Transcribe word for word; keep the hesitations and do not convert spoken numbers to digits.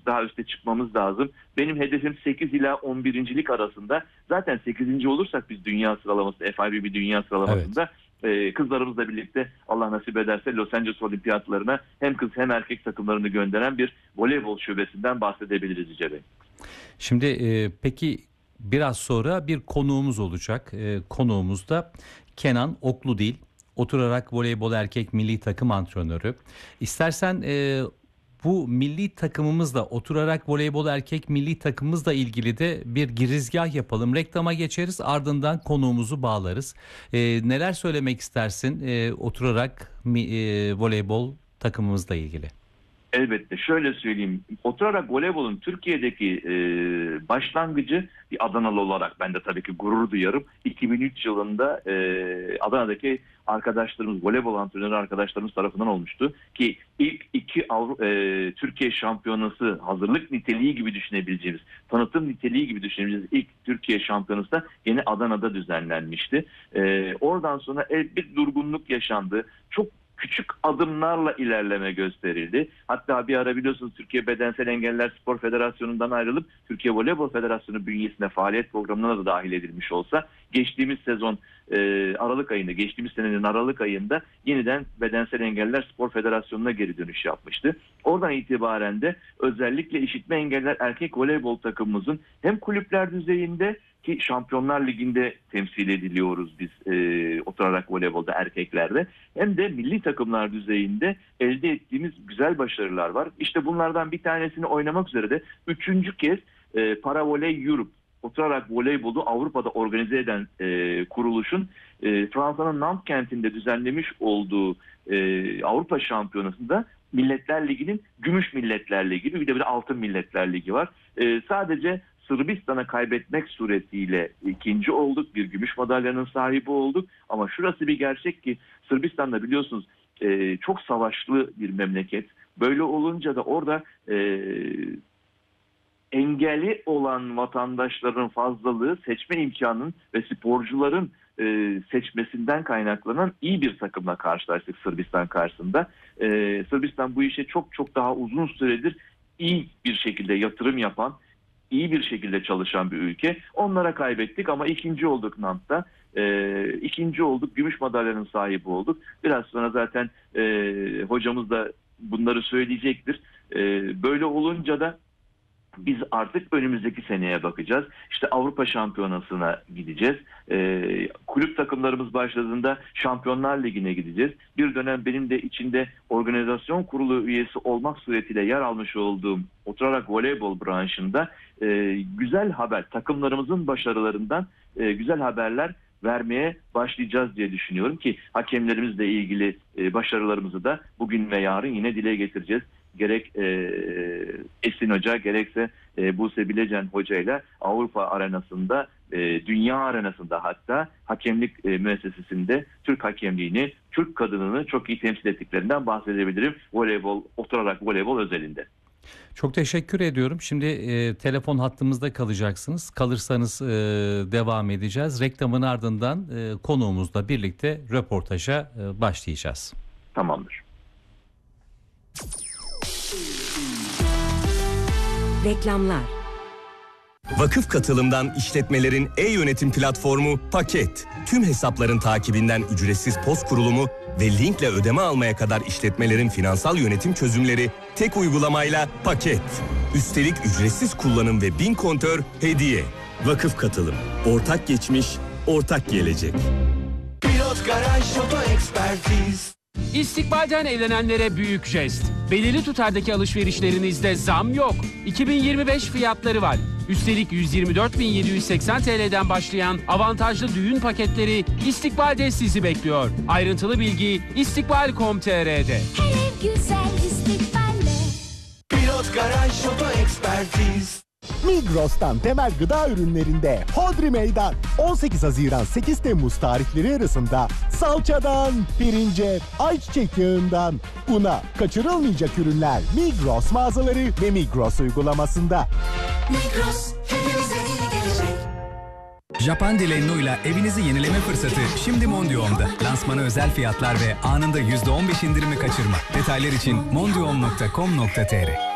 biz daha üste çıkmamız lazım. Benim hedefim sekiz ila on birincilik arasında. Zaten sekizinci olursak biz dünya sıralaması, F I V B dünya sıralamasında evet. Kızlarımızla birlikte Allah nasip ederse Los Angeles Olimpiyatlarına hem kız hem erkek takımlarını gönderen bir voleybol şubesinden bahsedebiliriz Yüce Bey. Şimdi e, peki biraz sonra bir konuğumuz olacak. E, konuğumuz da Kenan Okludil, oturarak voleybol erkek milli takım antrenörü. İstersen e, bu milli takımımızla, oturarak voleybol erkek milli takımımızla ilgili de bir girizgah yapalım. Reklama geçeriz, ardından konuğumuzu bağlarız. E, neler söylemek istersin e, oturarak e, voleybol takımımızla ilgili? Elbette. Şöyle söyleyeyim. Oturarak voleybolun Türkiye'deki e, başlangıcı bir Adanalı olarak ben de tabii ki gurur duyarım. iki bin üç yılında e, Adana'daki arkadaşlarımız, voleybol antrenörü arkadaşlarımız tarafından olmuştu. Ki ilk iki Avru- e, Türkiye şampiyonası hazırlık niteliği gibi düşünebileceğimiz, tanıtım niteliği gibi düşünebileceğimiz ilk Türkiye şampiyonası da yine Adana'da düzenlenmişti. E, oradan sonra el, bir durgunluk yaşandı. Çok küçük adımlarla ilerleme gösterildi. Hatta bir ara biliyorsunuz Türkiye Bedensel Engeller Spor Federasyonu'ndan ayrılıp Türkiye Voleybol Federasyonu bünyesinde faaliyet programına da dahil edilmiş olsa geçtiğimiz sezon e, Aralık ayında, geçtiğimiz senenin Aralık ayında yeniden Bedensel Engeller Spor Federasyonu'na geri dönüş yapmıştı. Oradan itibaren de özellikle işitme engeller erkek voleybol takımımızın hem kulüpler düzeyinde ki Şampiyonlar Ligi'nde temsil ediliyoruz biz e, oturarak voleybolda erkeklerde, hem de milli takımlar düzeyinde elde ettiğimiz güzel başarılar var. İşte bunlardan bir tanesini oynamak üzere de üçüncü kez e, Paravoley Europe, oturarak voleybolu Avrupa'da organize eden e, kuruluşun e, Fransa'nın Nantes kentinde düzenlemiş olduğu e, Avrupa Şampiyonası'nda Milletler Ligi'nin Gümüş Milletler Ligi, bir de bir de Altın Milletler Ligi var. E, sadece Sırbistan'a kaybetmek suretiyle ikinci olduk. Bir gümüş madalyanın sahibi olduk. Ama şurası bir gerçek ki Sırbistan'da biliyorsunuz e, çok savaşlı bir memleket. Böyle olunca da orada e, engeli olan vatandaşların fazlalığı seçme imkanının ve sporcuların e, seçmesinden kaynaklanan iyi bir takımla karşılaştık Sırbistan karşısında. E, Sırbistan bu işe çok çok daha uzun süredir iyi bir şekilde yatırım yapan, iyi bir şekilde çalışan bir ülke. Onlara kaybettik ama ikinci olduk Nantes'ta. Ee, ikinci olduk. Gümüş madalyanın sahibi olduk. Biraz sonra zaten e, hocamız da bunları söyleyecektir. E, böyle olunca da biz artık önümüzdeki seneye bakacağız. İşte Avrupa Şampiyonası'na gideceğiz. Ee, kulüp takımlarımız başladığında Şampiyonlar Ligi'ne gideceğiz. Bir dönem benim de içinde organizasyon kurulu üyesi olmak suretiyle yer almış olduğum oturarak voleybol branşında e, güzel haber, takımlarımızın başarılarından e, güzel haberler vermeye başlayacağız diye düşünüyorum ki hakemlerimizle ilgili e, başarılarımızı da bugün ve yarın yine dile getireceğiz. Gerek e, Esin Hoca gerekse e, Buse Bilecen Hoca ile Avrupa arenasında, e, dünya arenasında hatta hakemlik e, müessesesinde Türk hakemliğini, Türk kadınını çok iyi temsil ettiklerinden bahsedebilirim. Voleybol, oturarak voleybol özelinde. Çok teşekkür ediyorum. Şimdi e, telefon hattımızda kalacaksınız. Kalırsanız e, devam edeceğiz. Reklamın ardından e, konuğumuzla birlikte röportaja e, başlayacağız. Tamamdır. Reklamlar. Vakıf Katılım'dan işletmelerin e-yönetim platformu Paket. Tüm hesapların takibinden ücretsiz post kurulumu ve linkle ödeme almaya kadar işletmelerin finansal yönetim çözümleri tek uygulamayla Paket. Üstelik ücretsiz kullanım ve bin kontör hediye. Vakıf Katılım. Ortak geçmiş, ortak gelecek. Pilot Garaj Oto Ekspertiz. İstikbalden evlenenlere büyük jest. Belirli tutardaki alışverişlerinizde zam yok. iki bin yirmi beş fiyatları var. Üstelik yüz yirmi dört bin yedi yüz seksen T L'den başlayan avantajlı düğün paketleri İstikbal'de sizi bekliyor. Ayrıntılı bilgi istikbal nokta com nokta t r'de. Her ev güzel istikballe. Pilot Garaj Oto Ekspertiz. Migros'tan temel gıda ürünlerinde Hodri Meydan. on sekiz Haziran sekiz Temmuz tarihleri arasında salçadan, pirince, ayçiçek yağından, una kaçırılmayacak ürünler Migros mağazaları ve Migros uygulamasında. Migros hepimize iyi gelecek. Japan Dilenno ile evinizi yenileme fırsatı şimdi Mondial'da. Lansmana özel fiyatlar ve anında yüzde on beş indirimi kaçırma. Detaylar için mondial nokta com nokta t r.